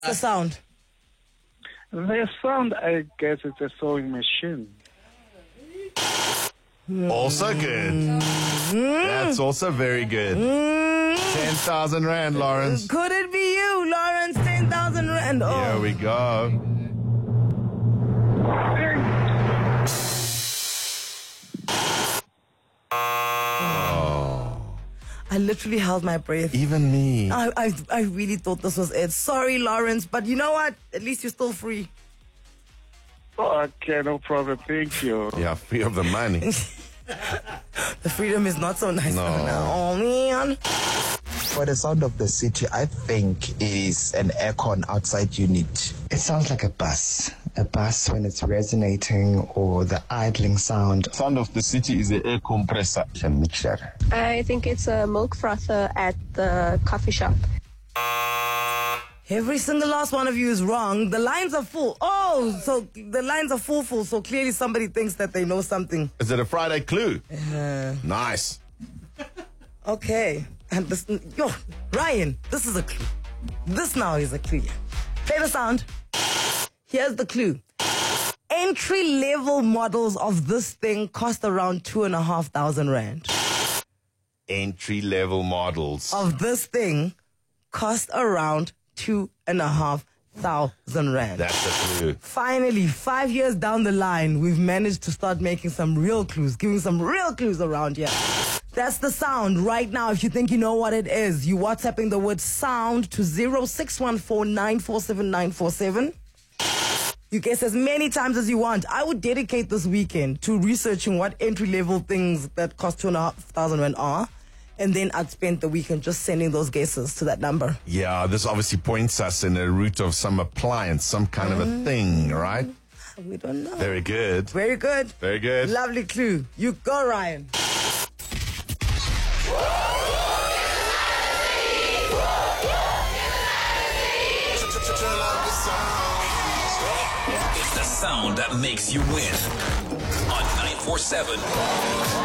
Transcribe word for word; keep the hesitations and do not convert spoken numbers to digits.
The sound. The sound, I guess it's a sewing machine. Also good. That's also very good. ten thousand rand, Lawrence. Could it be you, Lawrence? ten thousand rand. Oh. Here we go. I literally held my breath. Even me. I, I, I really thought this was it. Sorry, Lawrence, but you know what? At least you're still free. Okay, no problem. Thank you. Yeah, free of the money. The freedom is not so nice No. for now. Oh, man. For the sound of the city, I think it is an aircon outside unit. It sounds like a bus. A bus when it's resonating, or the idling sound. Sound of the city is the air compressor. It's a mixture. I think it's a milk frother at the coffee shop. Every single last one of you is wrong. The lines are full. Oh, so the lines are full, full. So clearly somebody thinks that they know something. Is it a Friday clue? Uh, Nice. okay. And this, yo, Ryan, this is a clue. This now is a clue. Play the sound. Here's the clue. Entry-level models of this thing cost around two and a half thousand rand. Entry-level models. Of this thing cost around two and a half thousand rand. That's a clue. Finally, five years down the line, we've managed to start making some real clues, giving some real clues around here. That's the sound. Right now, if you think you know what it is, you WhatsApping the word sound to zero six one four nine four seven nine four seven. You guess as many times as you want. I would dedicate this weekend to researching what entry-level things that cost two and a half thousand rand are. And then I'd spend the weekend just sending those guesses to that number. Yeah, this obviously points us in a route of some appliance, some kind of a thing, right? We don't know. Very good. Very good. Very good. Lovely clue. You go, Ryan. It's the sound that makes you win on nine four seven.